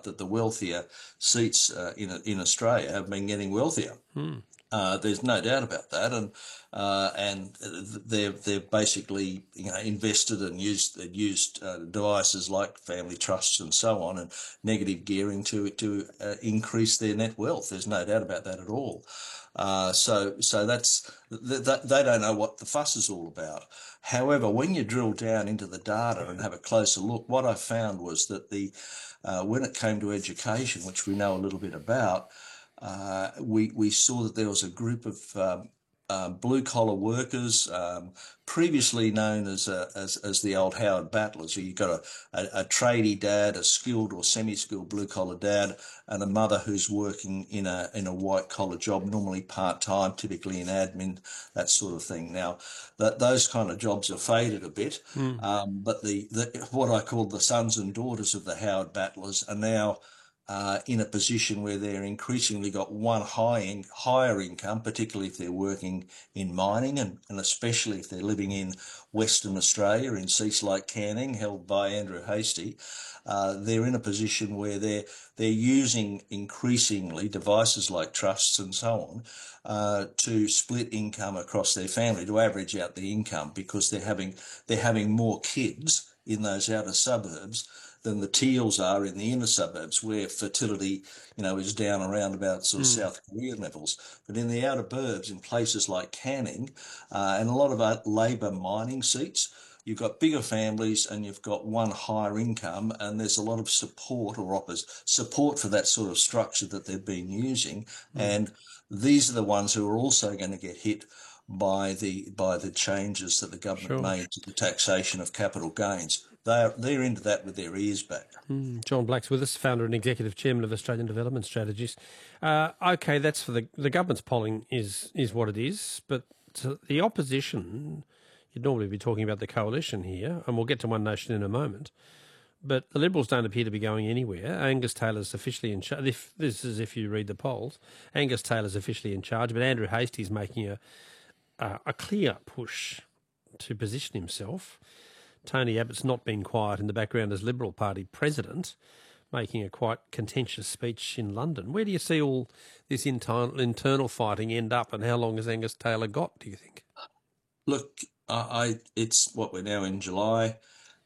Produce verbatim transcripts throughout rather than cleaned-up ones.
that the wealthier seats uh, in in Australia have been getting wealthier. Hmm. Uh, there's no doubt about that, and uh, and they've they've basically you know invested and used used uh, devices like family trusts and so on, and negative gearing to to uh, increase their net wealth. There's no doubt about that at all. Uh, so so that's th- th- they don't know what the fuss is all about. However, when you drill down into the data and have a closer look, what I found was that the uh, when it came to education, which we know a little bit about. Uh, we we saw that there was a group of um, uh, blue collar workers, um, previously known as, uh, as as the old Howard Battlers. You've got a, a, a tradie dad, a skilled or semi-skilled blue collar dad, and a mother who's working in a in a white collar job, normally part time, typically in admin, that sort of thing. Now, that those kind of jobs have faded a bit, Hmm. um, but the, the what I call the sons and daughters of the Howard Battlers are now uh, in a position where they're increasingly got one high in, higher income, particularly if they're working in mining and, and especially if they're living in Western Australia in seats like Canning, held by Andrew Hastie. Uh, they're in a position where they're they're using increasingly devices like trusts and so on uh, to split income across their family to average out the income because they're having they're having more kids in those outer suburbs than the Teals are in the inner suburbs, where fertility, you know, is down around about sort of Hmm. South Korean levels. But in the outer burbs, in places like Canning, uh, and a lot of uh, Labor mining seats, you've got bigger families and you've got one higher income, and there's a lot of support or offers support for that sort of structure that they've been using. Hmm. And these are the ones who are also going to get hit by the by the changes that the government Sure. made to the taxation of capital gains. They're they're into that with their ears back. Hmm. John Black's with us, founder and executive chairman of Australian Development Strategies. Uh, okay, that's for the the government's polling is is what it is, but to the opposition, you'd normally be talking about the coalition here, and we'll get to One Nation in a moment. But the Liberals don't appear to be going anywhere. Angus Taylor's officially in charge. If this is if you read the polls, Angus Taylor's officially in charge, but Andrew Hastie's making a a, a clear push to position himself. Tony Abbott's not been quiet in the background as Liberal Party president, making a quite contentious speech in London. Where do you see all this internal, internal fighting end up, and how long has Angus Taylor got, do you think? Look, I, I it's what we're now in July.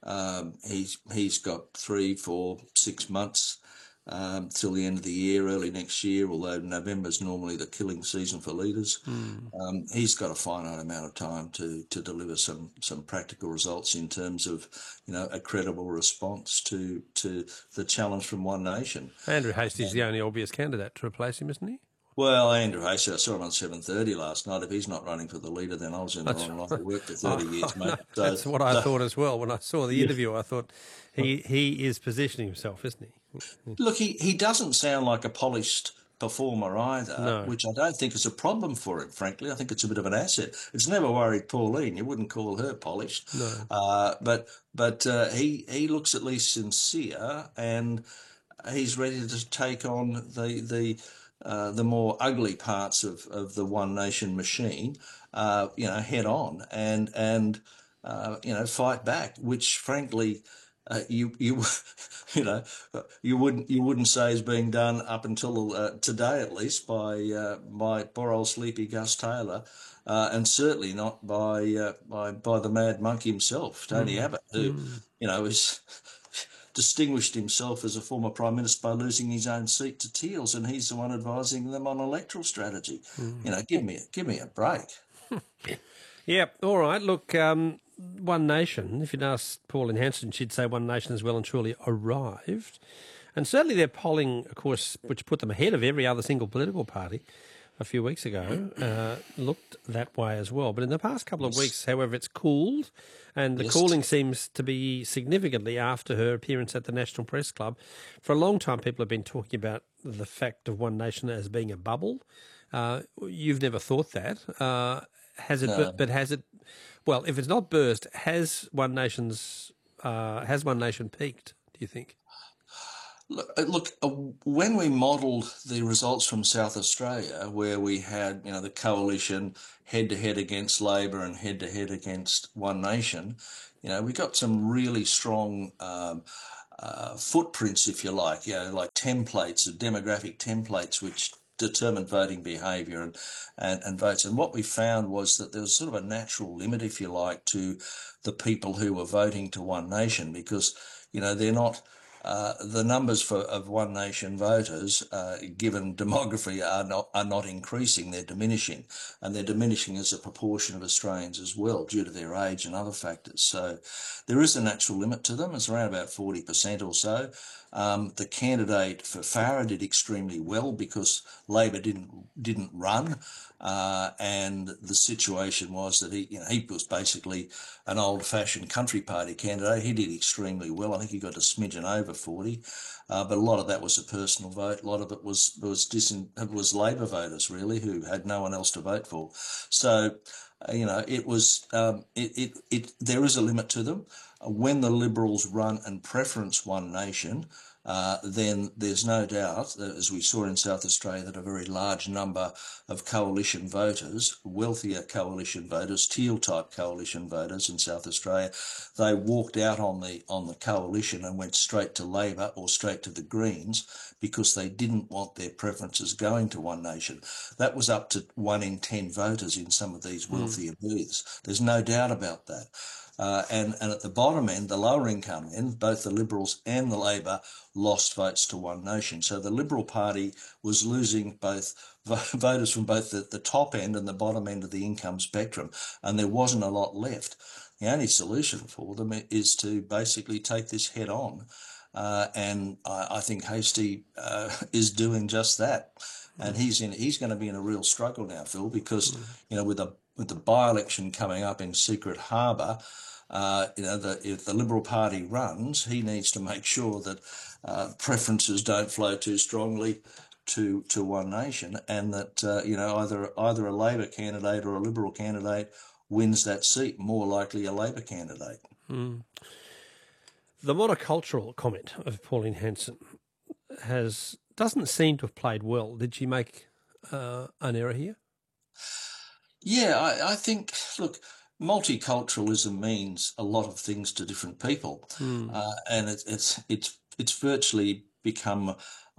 Um, he's he's got three, four, six months um, till the end of the year, early next year. Although November's normally the killing season for leaders, Hmm. um, he's got a finite amount of time to to deliver some some practical results in terms of you know a credible response to to the challenge from One Nation. Andrew Hastie's the only obvious candidate to replace him, isn't he? Well, Andrew Hastie, I saw him on seven thirty last night. If he's not running for the leader, then I was in the That's wrong line right. of work for I, thirty years, I know. mate. So, That's what I so thought as well. When I saw the yeah. interview, I thought he, he is positioning himself, isn't he? Look, he, he doesn't sound like a polished performer either, No. which I don't think is a problem for him, frankly. I think it's a bit of an asset. It's never worried Pauline. You wouldn't call her polished. No. Uh, but but uh, he, he looks at least sincere, and he's ready to take on the the uh, the more ugly parts of, of the One Nation machine, uh, you know, head on and and uh, you know fight back. Which, frankly, uh, you you you know you wouldn't you wouldn't say is being done up until uh, today, at least by uh, by poor old sleepy Gus Taylor. Uh, and certainly not by uh, by by the mad monk himself, Tony Mm. Abbott, who Mm. you know is distinguished himself as a former Prime Minister by losing his own seat to Teals, and he's the one advising them on electoral strategy. You know, give me give me a break. Yeah, all right. Look, um, One Nation, if you'd asked Pauline Hanson, she'd say One Nation has well and truly arrived. And certainly their polling, of course, which put them ahead of every other single political party a few weeks ago, uh, looked that way as well. But in the past couple of Yes. weeks, however, it's cooled, and the Yes. cooling seems to be significantly after her appearance at the National Press Club. For a long time, people have been talking about the fact of One Nation as being a bubble. Uh, you've never thought that. Uh, has it, No. but has it, well, if it's not burst, has One Nation's, uh, has One Nation peaked, do you think? Look, uh, look uh, when we modelled the results from South Australia, where we had, you know, the coalition head to head against Labor and head to head against One Nation, you know, we got some really strong um, uh, footprints, if you like, you know, like templates, demographic templates, which determine voting behaviour and, and, and votes. And what we found was that there was sort of a natural limit, if you like, to the people who were voting to One Nation because, you know, they're not. Uh, the numbers for of One Nation voters, uh, given demography, are not are not increasing. They're diminishing, and they're diminishing as a proportion of Australians as well, due to their age and other factors. So, there is a natural limit to them. It's around about forty percent or so. Um, the candidate for Farah did extremely well because Labor didn't didn't run, uh, and the situation was that he, you know, he was basically an old-fashioned country party candidate. He did extremely well. I think he got a smidgen over forty, uh, but a lot of that was a personal vote. A lot of it was was disin- was Labor voters really who had no one else to vote for. So, uh, you know, it was um, it, it it there is a limit to them. Uh, when the Liberals run and preference One Nation, uh, then there's no doubt that, as we saw in South Australia, that a very large number of coalition voters, wealthier coalition voters, teal-type coalition voters in South Australia, they walked out on the on the coalition and went straight to Labor or straight to the Greens because they didn't want their preferences going to One Nation. That was up to one in ten voters in some of these wealthier mm. booths. There's no doubt about that. Uh, and, and at the bottom end, the lower income end, both the Liberals and the Labor lost votes to One Nation. So the Liberal Party was losing both voters from both the, the top end and the bottom end of the income spectrum, and there wasn't a lot left. The only solution for them is to basically take this head on. Uh, and I, I think Hastie uh, is doing just that. And he's in. He's going to be in a real struggle now, Phil, because mm. you know, with a with the by-election coming up in Secret Harbour, uh, you know, the, if the Liberal Party runs, he needs to make sure that uh, preferences don't flow too strongly to to One Nation, and that uh, you know, either either a Labor candidate or a Liberal candidate wins that seat. More likely, a Labor candidate. Mm. The monocultural comment of Pauline Hanson has doesn't seem to have played well. Did she make uh, an error here? Yeah, I, I think, look, multiculturalism means a lot of things to different people. Mm. Uh, and it, it's it's it's virtually become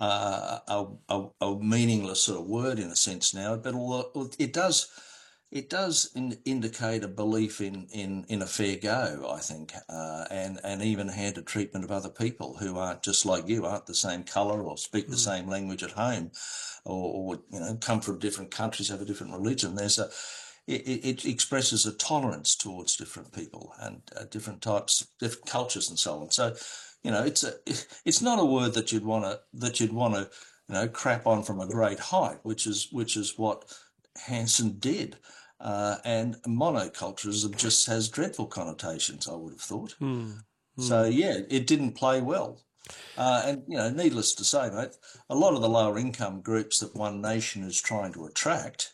uh, a, a, a meaningless sort of word in a sense now, but although it does... It does in, indicate a belief in, in, in a fair go, I think, uh, and, and even-handed treatment of other people who aren't just like you, aren't the same colour or speak mm. the same language at home, or, or you know, come from different countries, have a different religion. There's a it, it expresses a tolerance towards different people and uh, different types, different cultures, and so on. So, you know, it's a it's not a word that you'd want to that you'd want to you know crap on from a great height, which is which is what Hanson did. Uh, and monoculturalism just has dreadful connotations, I would have thought. Mm, mm. So, yeah, it didn't play well. Uh, and, you know, needless to say, mate, a lot of the lower income groups that One Nation is trying to attract,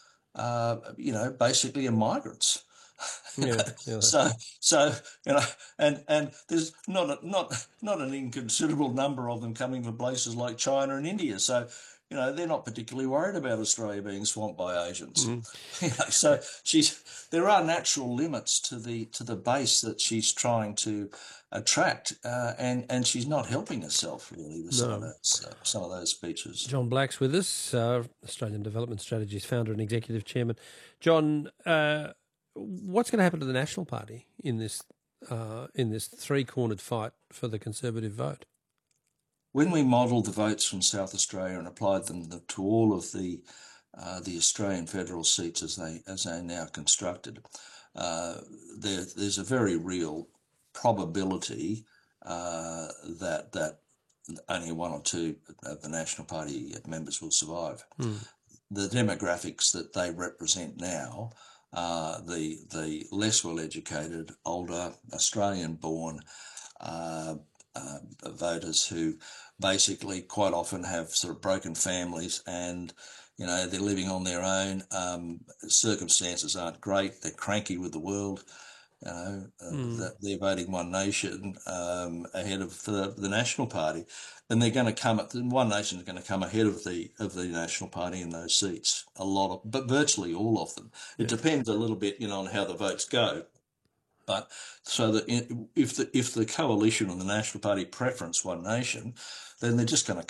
uh, you know, basically are migrants. Yeah, yeah. So, so you know, and and there's not a, not not an inconsiderable number of them coming from places like China and India. So, you know, they're not particularly worried about Australia being swamped by Asians. Mm-hmm. You know, so she's there are natural limits to the to the base that she's trying to attract, uh, and and she's not helping herself really with no. some of those uh, some of those speeches. John Black's with us, uh, Australian Development Strategies founder and executive chairman. John, uh, what's going to happen to the National Party in this uh, in this three-cornered fight for the Conservative vote? When we modelled the votes from South Australia and applied them to all of the uh, the Australian federal seats as they as they are now constructed, uh, there, there's a very real probability uh, that that only one or two of the National Party members will survive. Mm. The demographics that they represent now, uh, the the less well educated, older, Australian-born Uh, Uh, voters who basically quite often have sort of broken families and, you know, they're living on their own. Um, circumstances aren't great. They're cranky with the world. You know, uh, mm. they're voting One Nation um, ahead of the, the National Party, and they're going to come. One Nation is going to come ahead of the of the National Party in those seats. A lot of, but virtually all of them. It yeah. depends a little bit, you know, on how the votes go. But so that in, if the if the coalition and the National Party preference One Nation, then they're just going to